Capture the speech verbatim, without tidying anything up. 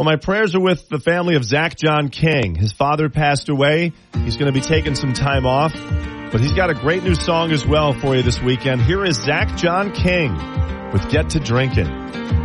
Well, my prayers are with the family of Zach John King. His father passed away. He's going to be taking some time off, but he's got a great new song as well for you this weekend. Here is Zach John King with Get to Drinkin'.